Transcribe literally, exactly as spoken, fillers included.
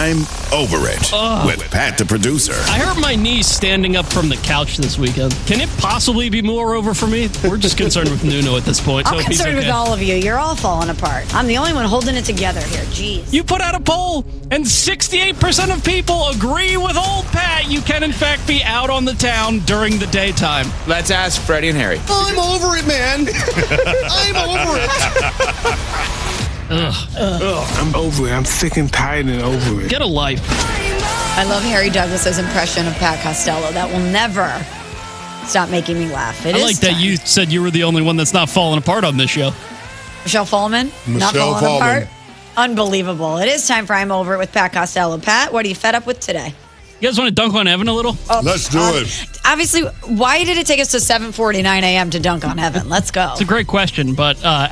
I'm Over It Ugh. with Pat the producer. I hurt my knee standing up from the couch this weekend. Can it possibly be more over for me? We're just concerned with Nuno at this point. I'm so he's concerned okay. with all of you. You're all falling apart. I'm the only one holding it together here. Jeez. You put out a poll, and sixty-eight percent of people agree with old Pat. You can, in fact, be out on the town during the daytime. Let's ask Freddie and Harry. I'm over it, man. I'm over it. Ugh. Ugh, I'm over it. I'm sick and tired and over it. Get a life. I love Harry Douglas's impression of Pat Costello. That will never stop making me laugh. It I is like that time. you said you were the only one that's not falling apart on this show. Michelle Fallman, not Michelle falling Fallman. apart. Unbelievable. It is time for I'm Over It with Pat Costello. Pat, what are you fed up with today? You guys want to dunk on Evan a little? Oh, Let's do um, it. Obviously, why did it take us to seven forty-nine a.m. to dunk on Evan? Let's go. It's a great question, but uh,